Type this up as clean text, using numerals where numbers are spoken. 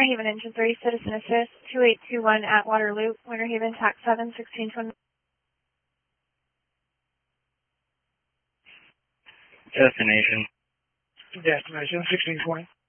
Winter Haven, Engine 3, Citizen Assist, 2821 at Waterloo, Winter Haven, TAC 7, 1620. Destination. Destination, 1620.